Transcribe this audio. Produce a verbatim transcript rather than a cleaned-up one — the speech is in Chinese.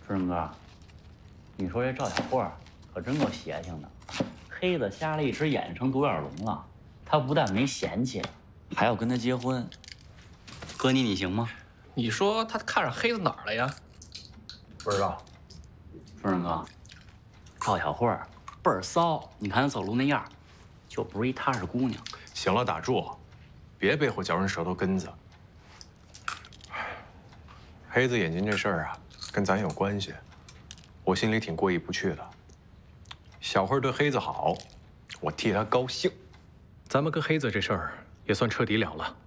志仁哥，你说这赵小慧可真够邪性的，黑子瞎了一只眼成独眼龙了，他不但没嫌弃，还要跟他结婚。哥你你行吗？ 你说他看上黑子哪儿了呀？ 不知道。 志仁哥，赵小慧倍儿骚，你看她走路那样，就不是一踏实姑娘。 行了，打住，别背后嚼人舌头根子。黑子眼睛这事儿啊，跟咱有关系，我心里挺过意不去的。小慧对黑子好，我替她高兴。 咱们跟黑子这事儿也算彻底了了。